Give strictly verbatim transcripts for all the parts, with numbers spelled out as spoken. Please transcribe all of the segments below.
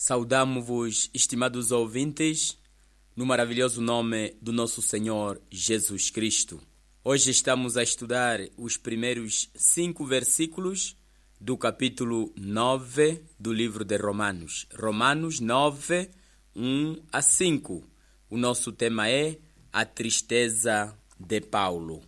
Saudamo-vos, estimados ouvintes, no maravilhoso nome do nosso Senhor Jesus Cristo. Hoje estamos a estudar os primeiros cinco versículos do capítulo nove do livro de Romanos. Romanos nove, um a cinco. O nosso tema é a tristeza de Paulo.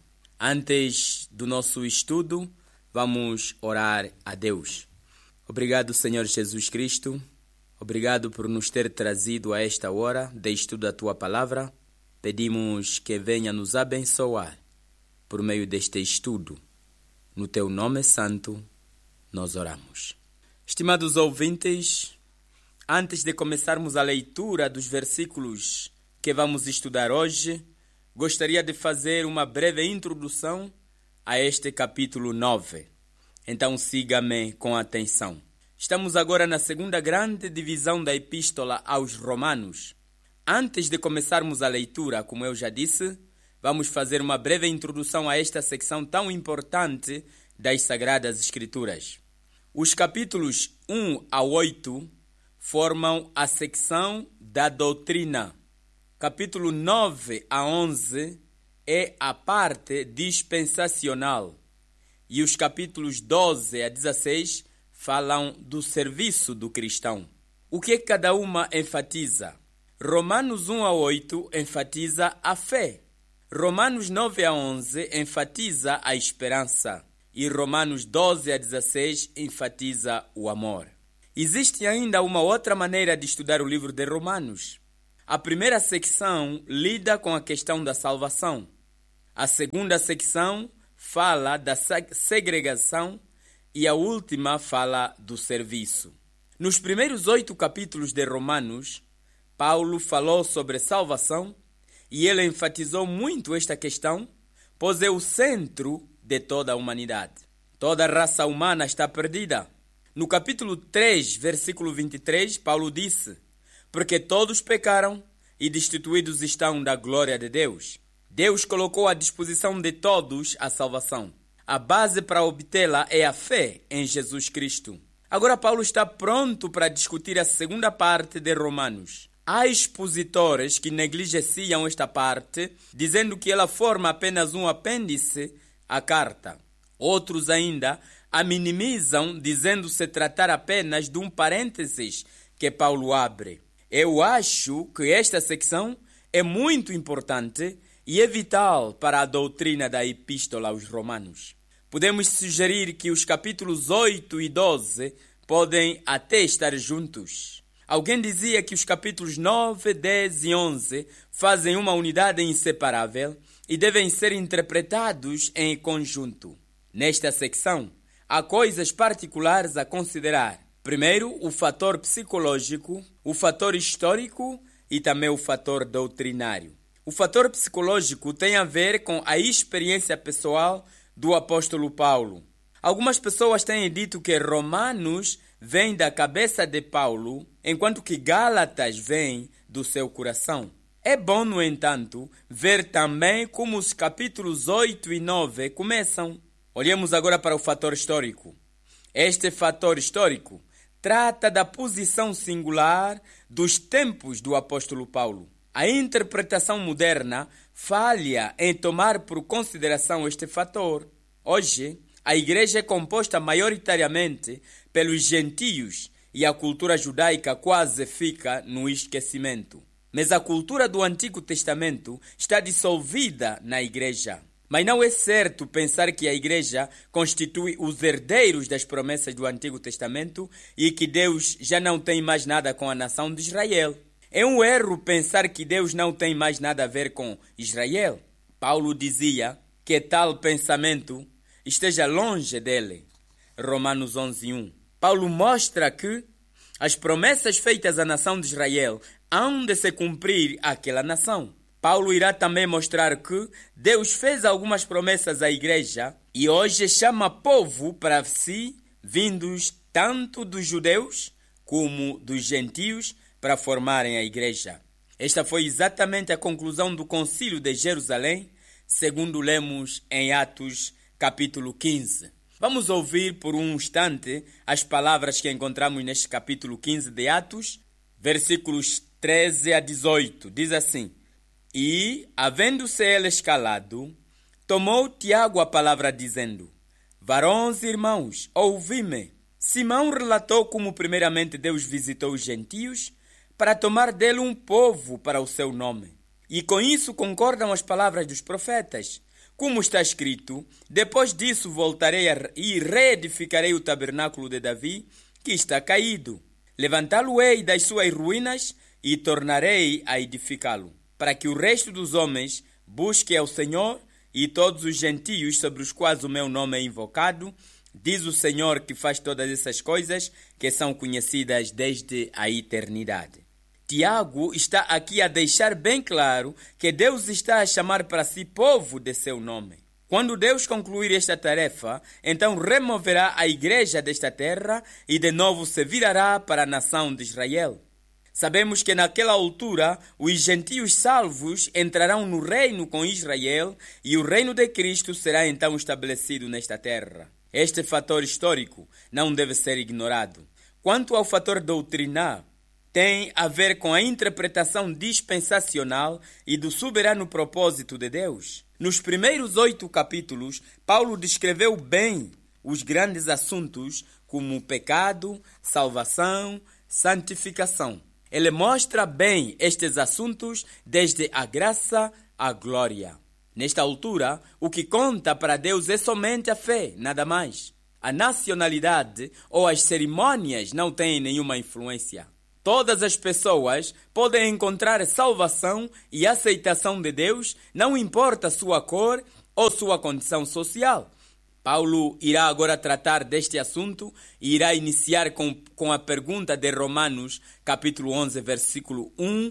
Antes do nosso estudo, vamos orar a Deus. Obrigado, Senhor Jesus Cristo. Obrigado por nos ter trazido a esta hora de estudo da Tua Palavra. Pedimos que venha nos abençoar por meio deste estudo. No Teu nome santo, nós oramos. Estimados ouvintes, antes de começarmos a leitura dos versículos que vamos estudar hoje, gostaria de fazer uma breve introdução a este capítulo nove. Então siga-me com atenção. Estamos agora na segunda grande divisão da Epístola aos Romanos. Antes de começarmos a leitura, como eu já disse, vamos fazer uma breve introdução a esta secção tão importante das Sagradas Escrituras. Os capítulos um a oito formam a secção da doutrina. Capítulo nove a onze é a parte dispensacional. E os capítulos doze a dezesseis falam do serviço do cristão. O que cada uma enfatiza? Romanos um a oito enfatiza a fé. Romanos nove a onze enfatiza a esperança. E Romanos doze a dezesseis enfatiza o amor. Existe ainda uma outra maneira de estudar o livro de Romanos. A primeira secção lida com a questão da salvação. A segunda secção fala da segregação e a última fala do serviço. Nos primeiros oito capítulos de Romanos, Paulo falou sobre salvação e ele enfatizou muito esta questão, pois é o centro de toda a humanidade. Toda a raça humana está perdida. No capítulo três, versículo vinte e três, Paulo disse: porque todos pecaram e destituídos estão da glória de Deus. Deus colocou à disposição de todos a salvação. A base para obtê-la é a fé em Jesus Cristo. Agora Paulo está pronto para discutir a segunda parte de Romanos. Há expositores que negligenciam esta parte, dizendo que ela forma apenas um apêndice à carta. Outros ainda a minimizam, dizendo-se tratar apenas de um parênteses que Paulo abre. Eu acho que esta secção é muito importante e é vital para a doutrina da Epístola aos Romanos. Podemos sugerir que os capítulos oito e doze podem até estar juntos. Alguém dizia que os capítulos nove, dez e onze fazem uma unidade inseparável e devem ser interpretados em conjunto. Nesta secção, há coisas particulares a considerar. Primeiro, o fator psicológico, o fator histórico e também o fator doutrinário. O fator psicológico tem a ver com a experiência pessoal do apóstolo Paulo. Algumas pessoas têm dito que Romanos vem da cabeça de Paulo, enquanto que Gálatas vem do seu coração. É bom, no entanto, ver também como os capítulos oito e nove começam. Olhemos agora para o fator histórico. Este fator histórico trata da posição singular dos tempos do apóstolo Paulo. A interpretação moderna falha em tomar por consideração este fator. Hoje, a igreja é composta maioritariamente pelos gentios e a cultura judaica quase fica no esquecimento. Mas a cultura do Antigo Testamento está dissolvida na igreja. Mas não é certo pensar que a igreja constitui os herdeiros das promessas do Antigo Testamento e que Deus já não tem mais nada com a nação de Israel. É um erro pensar que Deus não tem mais nada a ver com Israel. Paulo dizia que tal pensamento esteja longe dele. Romanos onze, um. Paulo mostra que as promessas feitas à nação de Israel hão de se cumprir àquela nação. Paulo irá também mostrar que Deus fez algumas promessas à igreja e hoje chama povo para si, vindos tanto dos judeus como dos gentios, para formarem a igreja. Esta foi exatamente a conclusão do Concílio de Jerusalém, segundo lemos em Atos capítulo quinze. Vamos ouvir por um instante as palavras que encontramos neste capítulo quinze de Atos, versículos treze a dezoito, diz assim: E, havendo-se ele escalado, tomou Tiago a palavra dizendo: Varões e irmãos, ouvi-me. Simão relatou como primeiramente Deus visitou os gentios para tomar dele um povo para o seu nome. E com isso concordam as palavras dos profetas. Como está escrito: Depois disso voltarei a, e reedificarei o tabernáculo de Davi, que está caído. Levantá-lo-ei das suas ruínas e tornarei a edificá-lo, para que o resto dos homens busque ao Senhor e todos os gentios sobre os quais o meu nome é invocado, diz o Senhor que faz todas essas coisas que são conhecidas desde a eternidade. Tiago está aqui a deixar bem claro que Deus está a chamar para si povo de seu nome. Quando Deus concluir esta tarefa, então removerá a igreja desta terra e de novo se virará para a nação de Israel. Sabemos que naquela altura os gentios salvos entrarão no reino com Israel e o reino de Cristo será então estabelecido nesta terra. Este fator histórico não deve ser ignorado. Quanto ao fator doutrinar, tem a ver com a interpretação dispensacional e do soberano propósito de Deus. Nos primeiros oito capítulos, Paulo descreveu bem os grandes assuntos como pecado, salvação, santificação. Ele mostra bem estes assuntos desde a graça à glória. Nesta altura, o que conta para Deus é somente a fé, nada mais. A nacionalidade ou as cerimônias não têm nenhuma influência. Todas as pessoas podem encontrar salvação e aceitação de Deus, não importa sua cor ou sua condição social. Paulo irá agora tratar deste assunto e irá iniciar com, com a pergunta de Romanos, capítulo onze, versículo um,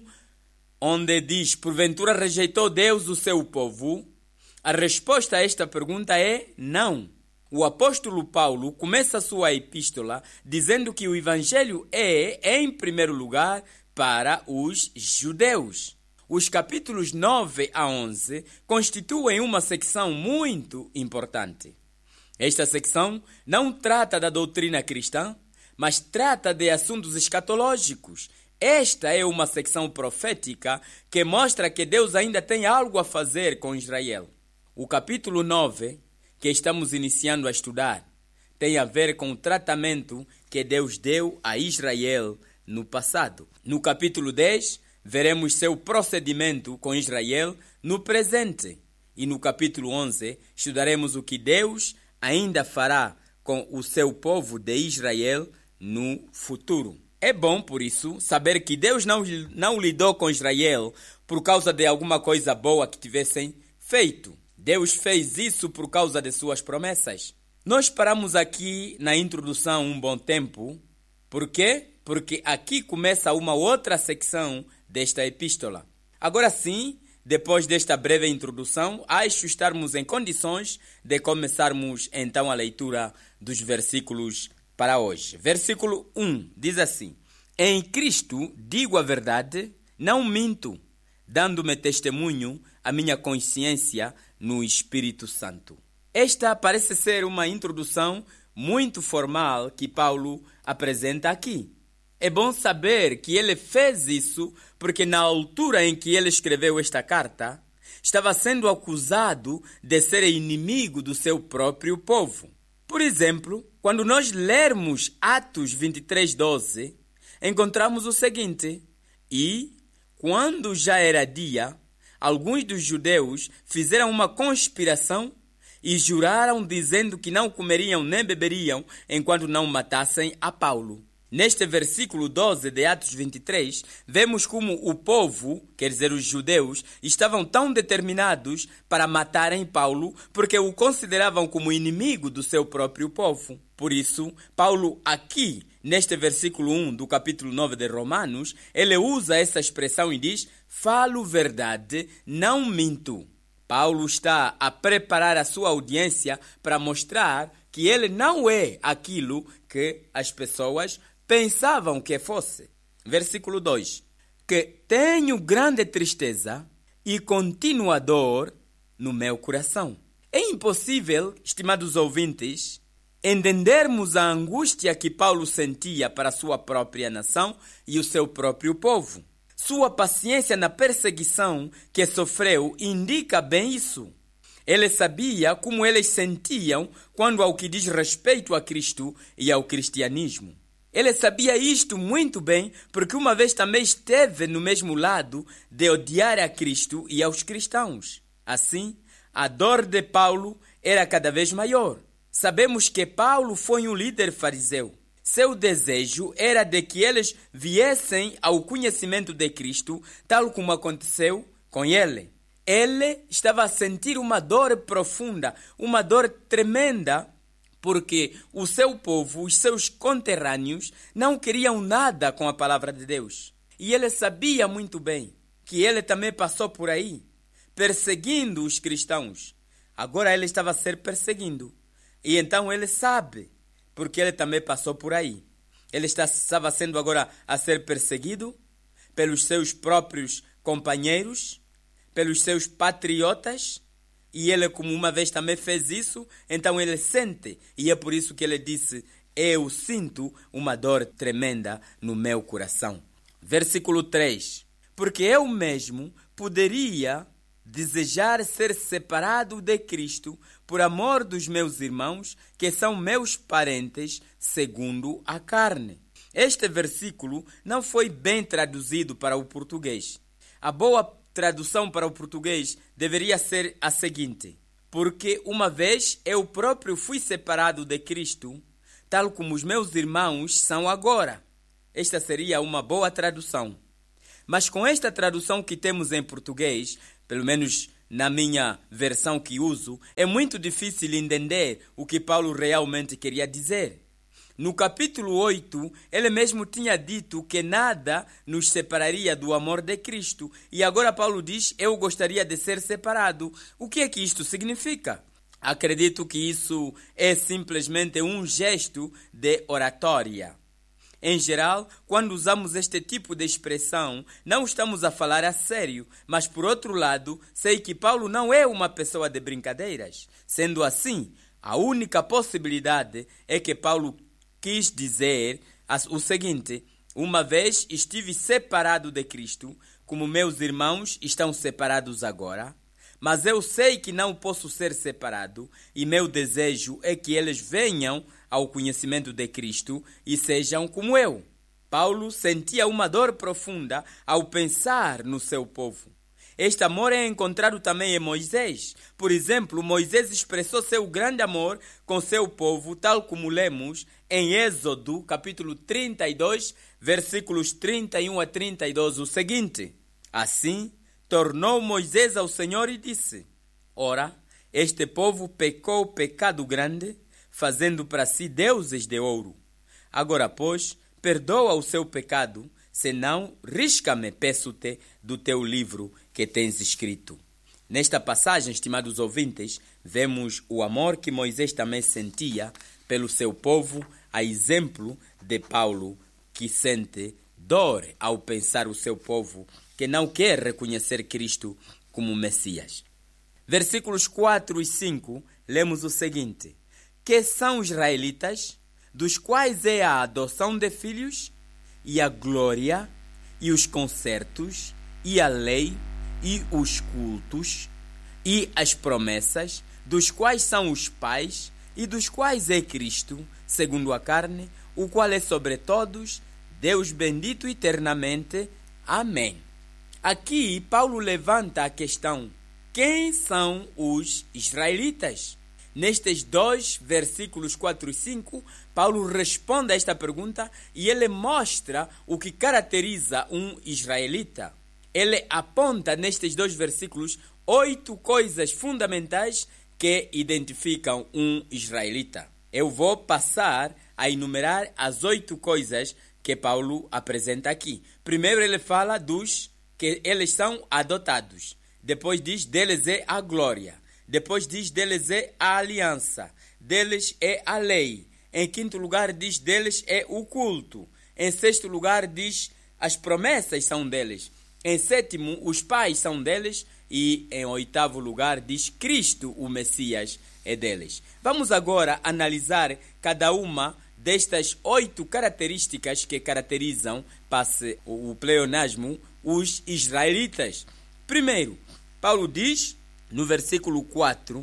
onde diz: Porventura rejeitou Deus o seu povo? A resposta a esta pergunta é não. O apóstolo Paulo começa sua epístola dizendo que o evangelho é, em primeiro lugar, para os judeus. Os capítulos nove a onze constituem uma secção muito importante. Esta secção não trata da doutrina cristã, mas trata de assuntos escatológicos. Esta é uma secção profética que mostra que Deus ainda tem algo a fazer com Israel. O capítulo nove, que estamos iniciando a estudar, tem a ver com o tratamento que Deus deu a Israel no passado. No capítulo dez, veremos seu procedimento com Israel no presente. E no capítulo onze, estudaremos o que Deus ainda fará com o seu povo de Israel no futuro. É bom, por isso, saber que Deus não, não lidou com Israel por causa de alguma coisa boa que tivessem feito. Deus fez isso por causa de suas promessas. Nós paramos aqui na introdução um bom tempo. Por quê? Porque aqui começa uma outra secção desta epístola. Agora sim, depois desta breve introdução, acho estarmos em condições de começarmos então a leitura dos versículos para hoje. Versículo um diz assim: Em Cristo digo a verdade, não minto, dando-me testemunho a minha consciência no Espírito Santo. Esta parece ser uma introdução muito formal que Paulo apresenta aqui. É bom saber que ele fez isso porque na altura em que ele escreveu esta carta, estava sendo acusado de ser inimigo do seu próprio povo. Por exemplo, quando nós lermos Atos vinte e três, doze, encontramos o seguinte: E, quando já era dia, alguns dos judeus fizeram uma conspiração e juraram dizendo que não comeriam nem beberiam enquanto não matassem a Paulo. Neste versículo doze de Atos vinte e três, vemos como o povo, quer dizer os judeus, estavam tão determinados para matarem Paulo porque o consideravam como inimigo do seu próprio povo. Por isso, Paulo aqui, neste versículo um do capítulo nove de Romanos, ele usa essa expressão e diz: falo verdade, não minto. Paulo está a preparar a sua audiência para mostrar que ele não é aquilo que as pessoas pensavam que fosse. Versículo dois. Que tenho grande tristeza e contínua dor no meu coração. É impossível, estimados ouvintes, entendermos a angústia que Paulo sentia para a sua própria nação e o seu próprio povo. Sua paciência na perseguição que sofreu indica bem isso. Ele sabia como eles sentiam quando ao que diz respeito a Cristo e ao cristianismo. Ele sabia isto muito bem porque uma vez também esteve no mesmo lado de odiar a Cristo e aos cristãos. Assim, a dor de Paulo era cada vez maior. Sabemos que Paulo foi um líder fariseu. Seu desejo era de que eles viessem ao conhecimento de Cristo, tal como aconteceu com ele. Ele estava a sentir uma dor profunda, uma dor tremenda, porque o seu povo, os seus conterrâneos, não queriam nada com a palavra de Deus. E ele sabia muito bem que ele também passou por aí, perseguindo os cristãos. Agora ele estava a ser perseguido. E então ele sabe, porque ele também passou por aí. Ele estava sendo agora a ser perseguido pelos seus próprios companheiros, pelos seus patriotas, e ele, como uma vez também fez isso, então ele sente, e é por isso que ele disse: eu sinto uma dor tremenda no meu coração. Versículo três. Porque eu mesmo poderia desejar ser separado de Cristo por amor dos meus irmãos, que são meus parentes segundo a carne. Este versículo não foi bem traduzido para o português. A boa tradução para o português deveria ser a seguinte: porque uma vez eu próprio fui separado de Cristo, tal como os meus irmãos são agora. Esta seria uma boa tradução. Mas com esta tradução que temos em português, pelo menos na minha versão que uso, é muito difícil entender o que Paulo realmente queria dizer. No capítulo oito, ele mesmo tinha dito que nada nos separaria do amor de Cristo. E agora Paulo diz: eu gostaria de ser separado. O que é que isto significa? Acredito que isso é simplesmente um gesto de oratória. Em geral, quando usamos este tipo de expressão, não estamos a falar a sério, mas por outro lado, sei que Paulo não é uma pessoa de brincadeiras. Sendo assim, a única possibilidade é que Paulo quis dizer o seguinte: uma vez estive separado de Cristo, como meus irmãos estão separados agora, mas eu sei que não posso ser separado, e meu desejo é que eles venham ao conhecimento de Cristo e sejam como eu. Paulo sentia uma dor profunda ao pensar no seu povo. Este amor é encontrado também em Moisés. Por exemplo, Moisés expressou seu grande amor com seu povo, tal como lemos em Êxodo, capítulo trinta e dois, versículos trinta e um a trinta e dois, o seguinte: assim tornou Moisés ao Senhor e disse: ora, este povo pecou pecado grande, fazendo para si deuses de ouro. Agora, pois, perdoa o seu pecado, senão risca-me, peço-te, do teu livro que tens escrito. Nesta passagem, estimados ouvintes, vemos o amor que Moisés também sentia pelo seu povo, a exemplo de Paulo, que sente dor ao pensar o seu povo, que não quer reconhecer Cristo como Messias. Versículos quatro e cinco, lemos o seguinte: que são os israelitas, dos quais é a adoção de filhos, e a glória, e os concertos, e a lei, e os cultos, e as promessas, dos quais são os pais, e dos quais é Cristo, segundo a carne, o qual é sobre todos, Deus bendito eternamente. Amém. Aqui, Paulo levanta a questão: quem são os israelitas? Nestes dois versículos quatro e cinco, Paulo responde a esta pergunta e ele mostra o que caracteriza um israelita. Ele aponta nestes dois versículos oito coisas fundamentais que identificam um israelita. Eu vou passar a enumerar as oito coisas que Paulo apresenta aqui. Primeiro ele fala dos que eles são adotados. Depois diz: deles é a glória. Depois diz: deles é a aliança. Deles é a lei. Em quinto lugar diz: deles é o culto. Em sexto lugar diz: as promessas são deles. Em sétimo, os pais são deles. E em oitavo lugar diz: Cristo, o Messias, é deles. Vamos agora analisar cada uma destas oito características que caracterizam, passe o pleonasmo, os israelitas. Primeiro, Paulo diz no versículo quatro,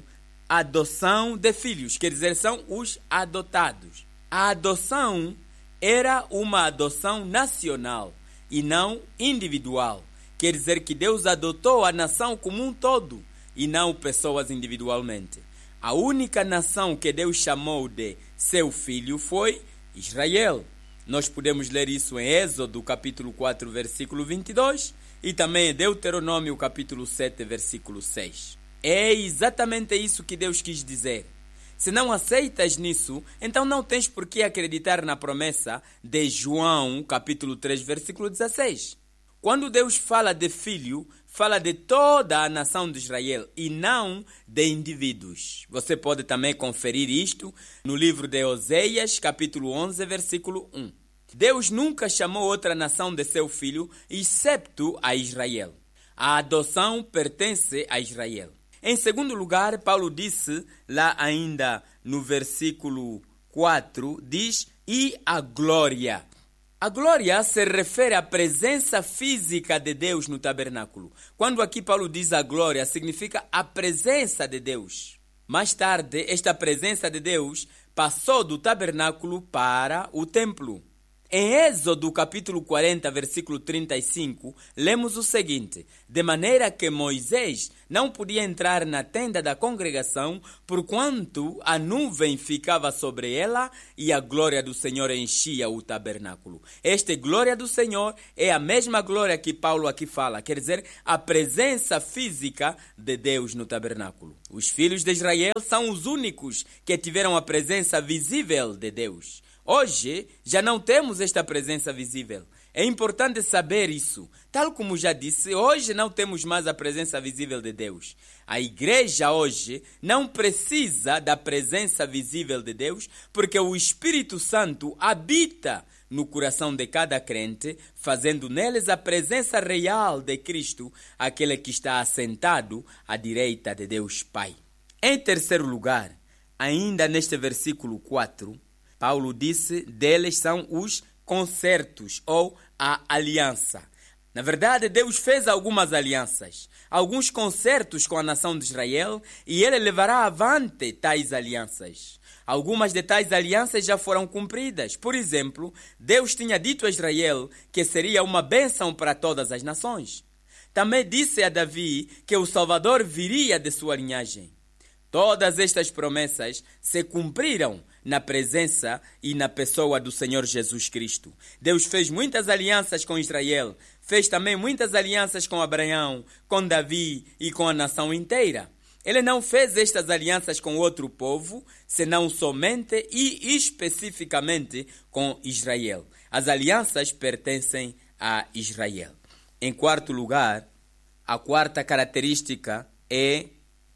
adoção de filhos, quer dizer, são os adotados. A adoção era uma adoção nacional e não individual. Quer dizer que Deus adotou a nação como um todo e não pessoas individualmente. A única nação que Deus chamou de seu filho foi Israel. Nós podemos ler isso em Êxodo, capítulo quatro, versículo vinte e dois, e também em Deuteronômio, capítulo sete, versículo seis. É exatamente isso que Deus quis dizer. Se não aceitas nisso, então não tens por que acreditar na promessa de João, capítulo três, versículo dezesseis. Quando Deus fala de filho, fala de toda a nação de Israel e não de indivíduos. Você pode também conferir isto no livro de Oséias, capítulo onze, versículo um. Deus nunca chamou outra nação de seu filho, excepto a Israel. A adoção pertence a Israel. Em segundo lugar, Paulo disse, lá ainda no versículo quatro, diz, e a glória. A glória se refere à presença física de Deus no tabernáculo. Quando aqui Paulo diz a glória, significa a presença de Deus. Mais tarde, esta presença de Deus passou do tabernáculo para o templo. Em Êxodo, capítulo quarenta, versículo trinta e cinco, lemos o seguinte: de maneira que Moisés não podia entrar na tenda da congregação, porquanto a nuvem ficava sobre ela e a glória do Senhor enchia o tabernáculo. Esta glória do Senhor é a mesma glória que Paulo aqui fala, quer dizer, a presença física de Deus no tabernáculo. Os filhos de Israel são os únicos que tiveram a presença visível de Deus. Hoje, já não temos esta presença visível. É importante saber isso. Tal como já disse, hoje não temos mais a presença visível de Deus. A igreja hoje não precisa da presença visível de Deus, porque o Espírito Santo habita no coração de cada crente, fazendo neles a presença real de Cristo, aquele que está assentado à direita de Deus Pai. Em terceiro lugar, ainda neste versículo quatro, Paulo disse, deles são os concertos ou a aliança. Na verdade, Deus fez algumas alianças, alguns concertos com a nação de Israel, e ele levará avante tais alianças. Algumas de tais alianças já foram cumpridas. Por exemplo, Deus tinha dito a Israel que seria uma bênção para todas as nações. Também disse a Davi que o Salvador viria de sua linhagem. Todas estas promessas se cumpriram na presença e na pessoa do Senhor Jesus Cristo. Deus fez muitas alianças com Israel, fez também muitas alianças com Abraão, com Davi e com a nação inteira. Ele não fez estas alianças com outro povo, senão somente e especificamente com Israel. As alianças pertencem a Israel. Em quarto lugar, a quarta característica é,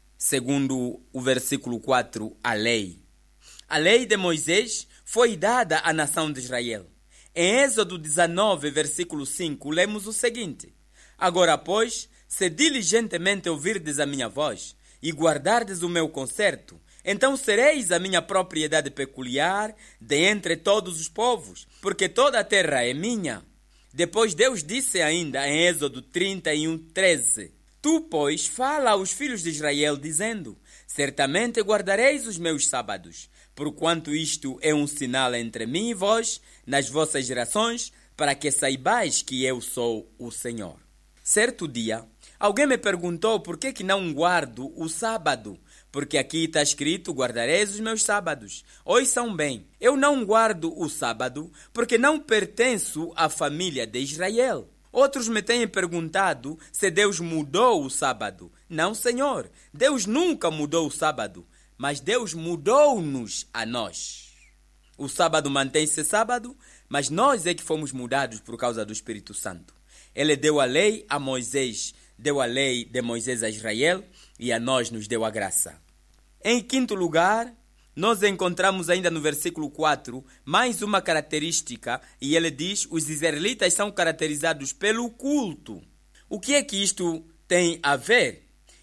segundo o versículo quatro, a lei. A lei de Moisés foi dada à nação de Israel. Em Êxodo dezenove, versículo cinco, lemos o seguinte: agora, pois, se diligentemente ouvirdes a minha voz e guardardes o meu concerto, então sereis a minha propriedade peculiar de entre todos os povos, porque toda a terra é minha. Depois Deus disse ainda em Êxodo trinta e um, treze, tu, pois, fala aos filhos de Israel, dizendo, certamente guardareis os meus sábados, porquanto isto é um sinal entre mim e vós, nas vossas gerações, para que saibais que eu sou o Senhor. Certo dia, alguém me perguntou por que, que não guardo o sábado, porque aqui está escrito, guardareis os meus sábados. Ouçam bem, eu não guardo o sábado, porque não pertenço à família de Israel. Outros me têm perguntado se Deus mudou o sábado. Não, Senhor, Deus nunca mudou o sábado, mas Deus mudou-nos a nós. O sábado mantém-se sábado, mas nós é que fomos mudados por causa do Espírito Santo. Ele deu a lei a Moisés, deu a lei de Moisés a Israel e a nós nos deu a graça. Em quinto lugar, nós encontramos ainda no versículo quatro mais uma característica, e ele diz, os israelitas são caracterizados pelo culto. O que é que isto tem a ver?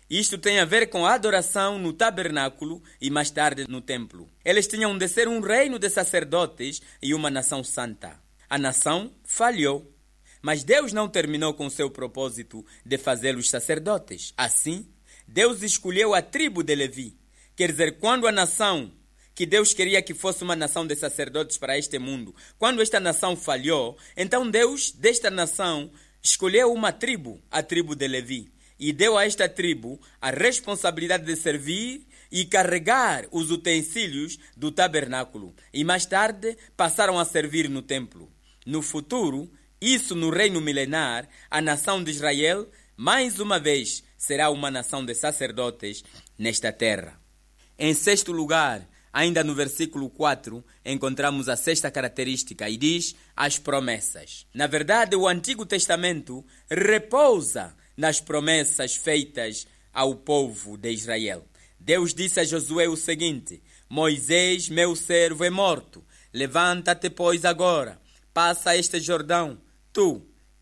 Isto tem a ver com a adoração no tabernáculo e mais tarde no templo. Eles tinham de ser um reino de sacerdotes e uma nação santa. A nação falhou, mas Deus não terminou com seu propósito de fazê-los sacerdotes. Assim, Deus escolheu a tribo de Levi. Quer dizer, quando a nação que Deus queria que fosse uma nação de sacerdotes para este mundo, quando esta nação falhou, então Deus desta nação escolheu uma tribo, a tribo de Levi. E deu a esta tribo a responsabilidade de servir e carregar os utensílios do tabernáculo. E mais tarde passaram a servir no templo. No futuro, isso no reino milenar, a nação de Israel, mais uma vez, será uma nação de sacerdotes nesta terra. Em sexto lugar, ainda no versículo quatro, encontramos a sexta característica e diz as promessas. Na verdade, o Antigo Testamento repousa nas promessas feitas ao povo de Israel. Deus disse a Josué o seguinte: Moisés, meu servo, é morto. Levanta-te, pois, agora. Passa este Jordão, tu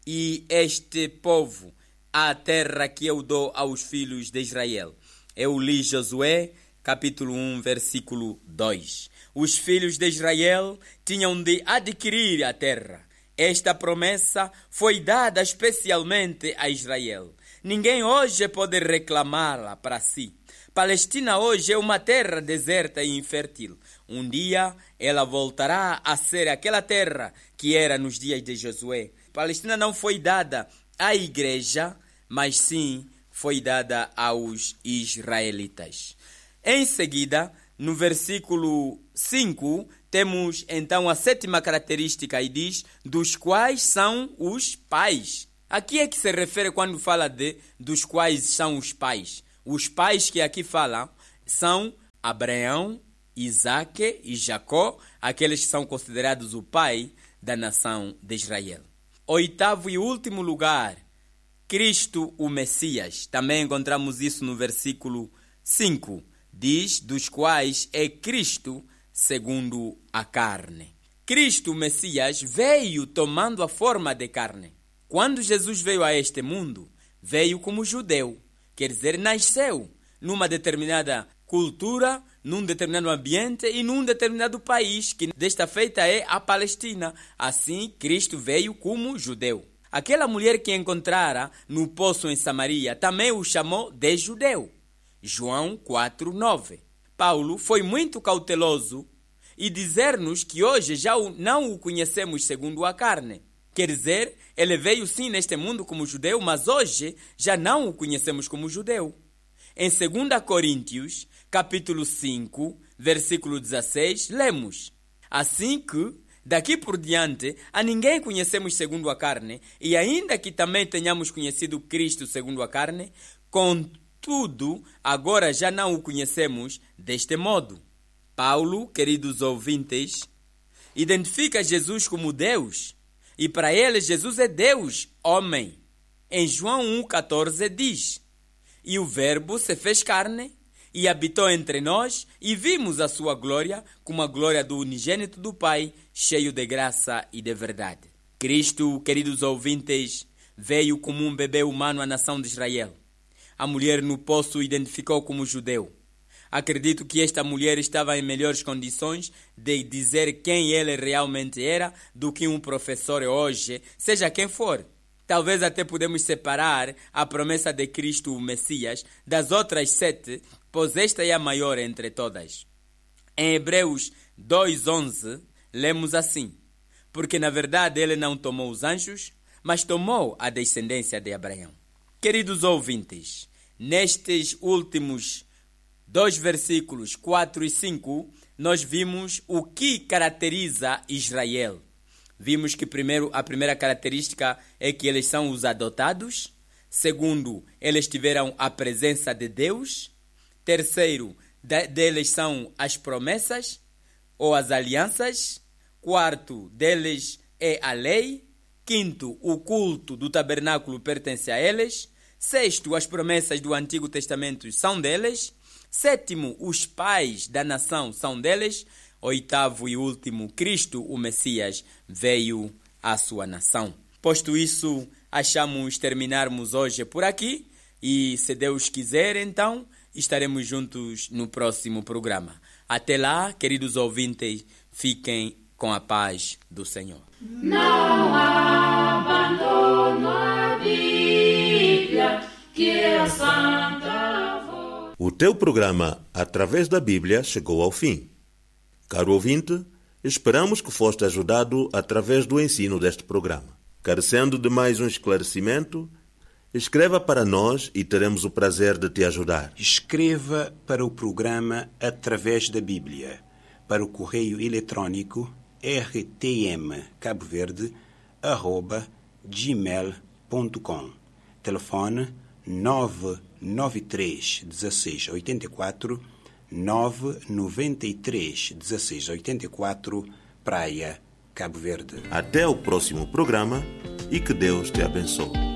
e este povo, à terra que eu dou aos filhos de Israel. Eu li Josué, capítulo um, versículo dois. Os filhos de Israel tinham de adquirir a terra. Esta promessa foi dada especialmente a Israel. Ninguém hoje pode reclamá-la para si. Palestina hoje é uma terra deserta e infértil. Um dia ela voltará a ser aquela terra que era nos dias de Josué. Palestina não foi dada à igreja, mas sim foi dada aos israelitas. Em seguida, no versículo cinco, temos então a sétima característica e diz, dos quais são os pais. A que é que se refere quando fala de dos quais são os pais? Os pais que aqui falam são Abraão, Isaque e Jacó, aqueles que são considerados o pai da nação de Israel. Oitavo e último lugar, Cristo o Messias. Também encontramos isso no versículo cinco. Diz, dos quais é Cristo segundo a carne. Cristo, o Messias, veio tomando a forma de carne. Quando Jesus veio a este mundo, veio como judeu. Quer dizer, nasceu numa determinada cultura, num determinado ambiente e num determinado país, que desta feita é a Palestina. Assim, Cristo veio como judeu. Aquela mulher que encontrara no poço em Samaria também o chamou de judeu. João quatro, nove. Paulo foi muito cauteloso e dizer-nos que hoje já não o conhecemos segundo a carne. Quer dizer, ele veio sim neste mundo como judeu, mas hoje já não o conhecemos como judeu. Em dois Coríntios, capítulo cinco, versículo dezesseis, lemos: assim que, daqui por diante, a ninguém conhecemos segundo a carne, e ainda que também tenhamos conhecido Cristo segundo a carne, contudo, agora já não o conhecemos deste modo. Paulo, queridos ouvintes, identifica Jesus como Deus, e para ele Jesus é Deus, homem. Em João um, catorze diz: e o Verbo se fez carne e habitou entre nós, e vimos a sua glória como a glória do unigênito do Pai, cheio de graça e de verdade. Cristo, queridos ouvintes, veio como um bebê humano à nação de Israel. A mulher no poço o identificou como judeu. Acredito que esta mulher estava em melhores condições de dizer quem ele realmente era do que um professor hoje, seja quem for. Talvez até podemos separar a promessa de Cristo, o Messias, das outras sete, pois esta é a maior entre todas. Em Hebreus dois, onze, lemos assim: porque na verdade ele não tomou os anjos, mas tomou a descendência de Abraão. Queridos ouvintes, nestes últimos dois versículos, quatro e cinco, nós vimos o que caracteriza Israel. Vimos que primeiro, a primeira característica é que eles são os adotados. Segundo, eles tiveram a presença de Deus. Terceiro, de, deles são as promessas ou as alianças. Quarto, deles é a lei. Quinto, o culto do tabernáculo pertence a eles. Sexto, as promessas do Antigo Testamento são deles. Sétimo, os pais da nação são deles. Oitavo e último, Cristo, o Messias, veio à sua nação. Posto isso, achamos terminarmos hoje por aqui E se Deus quiser, então, estaremos juntos no próximo programa. Até lá, queridos ouvintes, fiquem com a paz do Senhor. Não abandono a Bíblia, que é a Santa Voz. O teu programa, Através da Bíblia, chegou ao fim. Caro ouvinte, esperamos que foste ajudado através do ensino deste programa. Carecendo de mais um esclarecimento, escreva para nós e teremos o prazer de te ajudar. Escreva para o programa Através da Bíblia, para o correio eletrônico r t m cabo verde arroba gmail ponto com. Telefone nove nove três um seis oito quatro, nove nove três um seis oito quatro, Praia, Cabo Verde. Até o próximo programa e que Deus te abençoe.